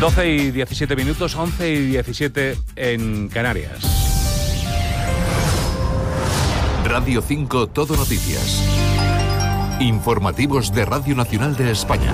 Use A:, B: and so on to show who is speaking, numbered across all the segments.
A: 12 y 17 minutos, 11 y 17 en Canarias.
B: Radio 5 Todo Noticias. Informativos de Radio Nacional de España.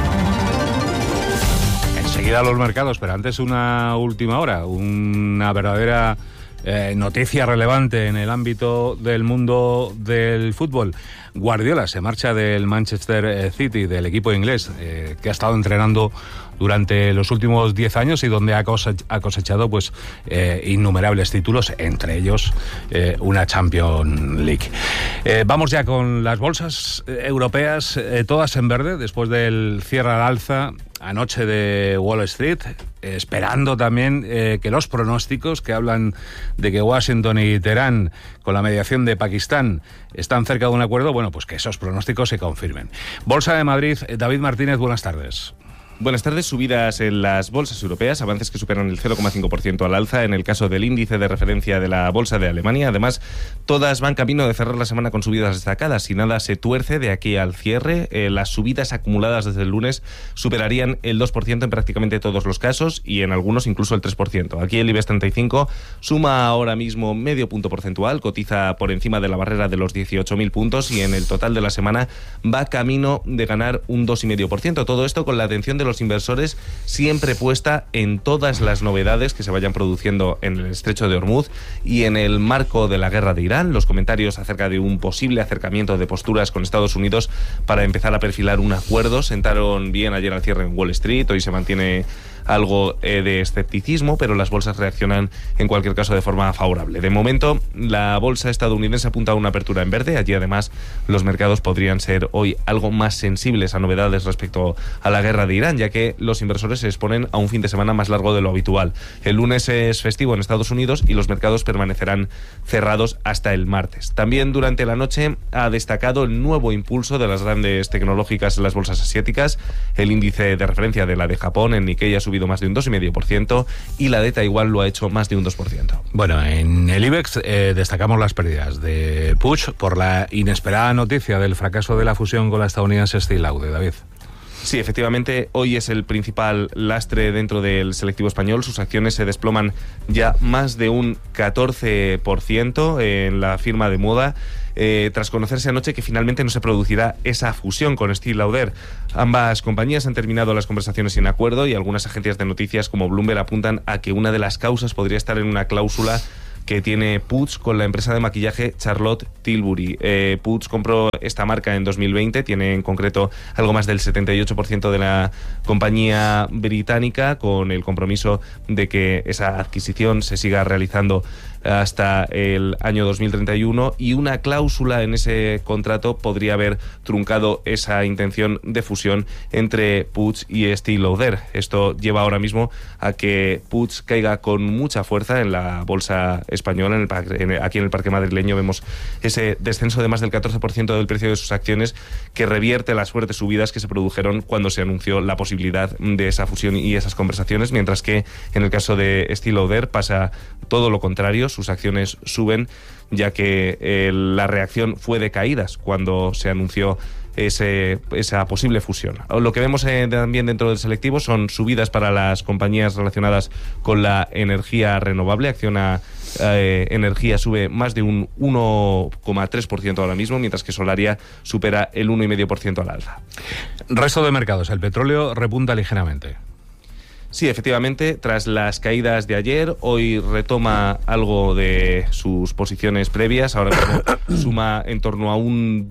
A: Enseguida los mercados, pero antes una última hora, una verdadera noticia relevante en el ámbito del mundo del fútbol. Guardiola se marcha del Manchester City, del equipo inglés, que ha estado entrenando durante los últimos 10 años y donde ha cosechado pues innumerables títulos, entre ellos una Champions League. Vamos ya con las bolsas europeas, todas en verde, después del cierre al alza anoche de Wall Street, esperando también que los pronósticos que hablan de que Washington y Teherán, con la mediación de Pakistán, están cerca de un acuerdo, bueno, pues que esos pronósticos se confirmen. Bolsa de Madrid, David Martínez, buenas tardes.
C: Buenas tardes. Subidas en las bolsas europeas, avances que superan el 0,5% al alza en el caso del índice de referencia de la bolsa de Alemania. Además, todas van camino de cerrar la semana con subidas destacadas. Si nada se tuerce de aquí al cierre, las subidas acumuladas desde el lunes superarían el 2% en prácticamente todos los casos y en algunos incluso el 3%. Aquí el IBEX 35 suma ahora mismo medio punto porcentual, cotiza por encima de la barrera de los 18.000 puntos y en el total de la semana va camino de ganar un 2,5%. Todo esto con la atención de los inversores siempre puesta en todas las novedades que se vayan produciendo en el estrecho de Hormuz y en el marco de la guerra de Irán. Los comentarios acerca de un posible acercamiento de posturas con Estados Unidos para empezar a perfilar un acuerdo sentaron bien ayer al cierre en Wall Street. Hoy se mantiene algo de escepticismo, pero las bolsas reaccionan en cualquier caso de forma favorable. De momento, la bolsa estadounidense apunta a una apertura en verde. Allí además los mercados podrían ser hoy algo más sensibles a novedades respecto a la guerra de Irán, ya que los inversores se exponen a un fin de semana más largo de lo habitual. El lunes es festivo en Estados Unidos y los mercados permanecerán cerrados hasta el martes. También durante la noche ha destacado el nuevo impulso de las grandes tecnológicas en las bolsas asiáticas. El índice de referencia de la de Japón, el Nikkei, ha subido más de un 2,5% y la de Taiwán lo ha hecho más de un 2%.
A: Bueno, en el IBEX destacamos las pérdidas de Puig por la inesperada noticia del fracaso de la fusión con la estadounidense Estée Lauder, David.
C: Sí, efectivamente, hoy es el principal lastre dentro del selectivo español. Sus acciones se desploman ya más de un 14% en la firma de moda, tras conocerse anoche que finalmente no se producirá esa fusión con Estée Lauder. Ambas compañías han terminado las conversaciones sin acuerdo y algunas agencias de noticias como Bloomberg apuntan a que una de las causas podría estar en una cláusula que tiene Puig con la empresa de maquillaje Charlotte Tilbury. Puig compró esta marca en 2020, tiene en concreto algo más del 78% de la compañía británica, con el compromiso de que esa adquisición se siga realizando hasta el año 2031 y una cláusula en ese contrato podría haber truncado esa intención de fusión entre Puig y Estée Lauder. Esto lleva ahora mismo a que Puig caiga con mucha fuerza en la bolsa española. Aquí en el parque madrileño vemos ese descenso de más del 14% del precio de sus acciones, que revierte las fuertes subidas que se produjeron cuando se anunció la posibilidad de esa fusión y esas conversaciones, mientras que en el caso de Estée Lauder pasa todo lo contrario. Sus acciones suben, ya que la reacción fue de caídas cuando se anunció esa posible fusión. Lo que vemos también dentro del selectivo son subidas para las compañías relacionadas con la energía renovable. Acciona Energía sube más de un 1,3% ahora mismo, mientras que Solaria supera el 1,5% al alza.
A: Resto de mercados, el petróleo repunta ligeramente.
C: Sí, efectivamente, tras las caídas de ayer, hoy retoma algo de sus posiciones previas. Ahora mismo suma en torno a un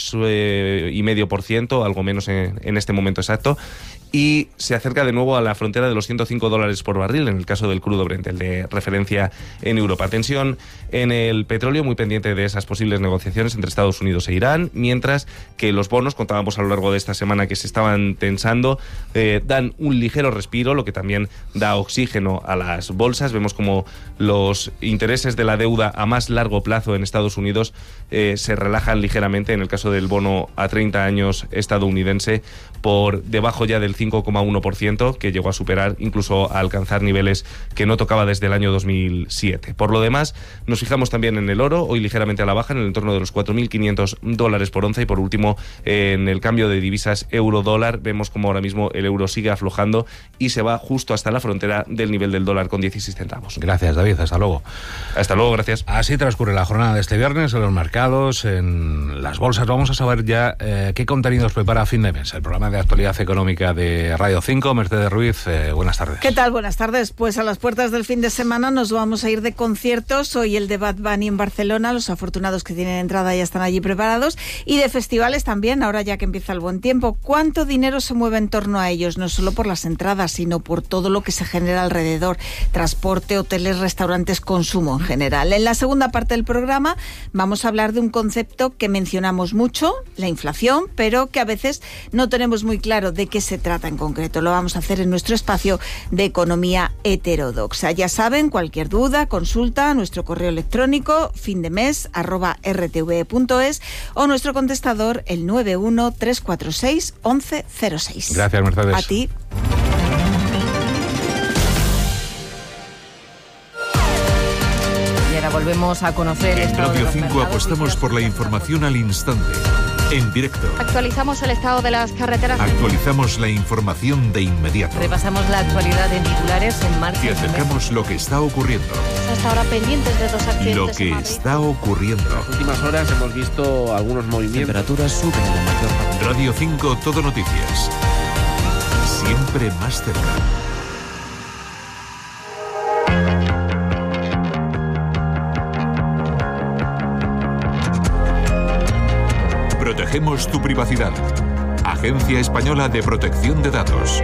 C: 2,5%, algo menos en este momento exacto, y se acerca de nuevo a la frontera de los $105 por barril en el caso del crudo Brent, el de referencia en Europa. Tensión en el petróleo, muy pendiente de esas posibles negociaciones entre Estados Unidos e Irán, mientras que los bonos, contábamos a lo largo de esta semana que se estaban tensando, dan un ligero respiro, lo que también da oxígeno a las bolsas. Vemos como los intereses de la deuda a más largo plazo en Estados Unidos se relajan ligeramente en el caso del bono a 30 años estadounidense, por debajo ya del 5,1%, que llegó a superar, incluso a alcanzar niveles que no tocaba desde el año 2007. Por lo demás, nos fijamos también en el oro, hoy ligeramente a la baja, en el entorno de los $4.500 por onza, y por último, en el cambio de divisas euro-dólar, vemos como ahora mismo el euro sigue aflojando y se va justo hasta la frontera del nivel del dólar con 16 centavos.
A: Gracias, David. Hasta luego.
C: Hasta luego, gracias.
A: Así transcurre la jornada de este viernes en los mercados, en las bolsas. Vamos a saber ya qué contenidos prepara Fin de Mes, el programa de actualidad económica de Radio 5. Mercedes Ruiz, buenas tardes.
D: ¿Qué tal? Buenas tardes. Pues a las puertas del fin de semana nos vamos a ir de conciertos. Hoy el de Bad Bunny en Barcelona, los afortunados que tienen entrada ya están allí preparados, y de festivales también, ahora ya que empieza el buen tiempo. ¿Cuánto dinero se mueve en torno a ellos? No solo por las entradas, sino por todo lo que se genera alrededor: transporte, hoteles, restaurantes, consumo en general. En la segunda parte del programa vamos a hablar de un concepto que mencionamos mucho, la inflación, pero que a veces no tenemos muy claro de qué se trata en concreto. Lo vamos a hacer en nuestro espacio de economía heterodoxa. Ya saben, cualquier duda, consulta, nuestro correo electrónico findemes@rtve.es o nuestro contestador el 91 346 1106.
A: Gracias, Mercedes.
D: A ti.
E: Y ahora volvemos a conocer el
B: En
E: estado de
B: Radio
E: los
B: 5
E: mercados.
B: apostamos por la información al instante, en directo.
F: Actualizamos el estado de las carreteras.
B: Actualizamos la información de inmediato.
E: Repasamos la actualidad en titulares en marcha.
B: Y acercamos lo que está ocurriendo.
F: Hasta ahora pendientes de dos accidentes.
B: Lo que
F: en Madrid.
B: está ocurriendo.
G: En las últimas horas hemos visto algunos movimientos.
E: Temperaturas suben en la mayor parte.
B: Radio 5 Todo Noticias. Siempre más cerca. Protegemos tu privacidad. Agencia Española de Protección de Datos.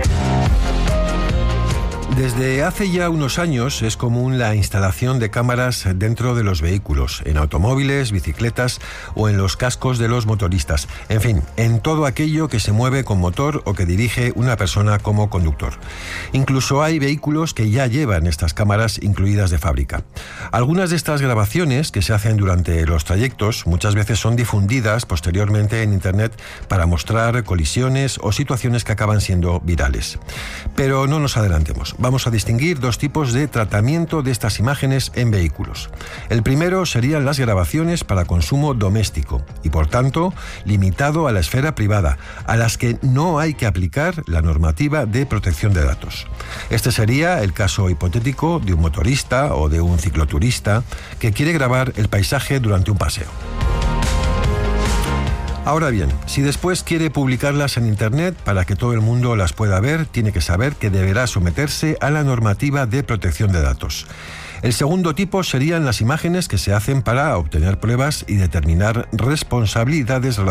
H: Desde hace ya unos años es común la instalación de cámaras dentro de los vehículos, en automóviles, bicicletas o en los cascos de los motoristas. En fin, en todo aquello que se mueve con motor o que dirige una persona como conductor. Incluso hay vehículos que ya llevan estas cámaras incluidas de fábrica. Algunas de estas grabaciones que se hacen durante los trayectos muchas veces son difundidas posteriormente en Internet para mostrar colisiones o situaciones que acaban siendo virales. Pero no nos adelantemos. Vamos a distinguir dos tipos de tratamiento de estas imágenes en vehículos. El primero serían las grabaciones para consumo doméstico y, por tanto, limitado a la esfera privada, a las que no hay que aplicar la normativa de protección de datos. Este sería el caso hipotético de un motorista o de un cicloturista que quiere grabar el paisaje durante un paseo. Ahora bien, si después quiere publicarlas en Internet para que todo el mundo las pueda ver, tiene que saber que deberá someterse a la normativa de protección de datos. El segundo tipo serían las imágenes que se hacen para obtener pruebas y determinar responsabilidades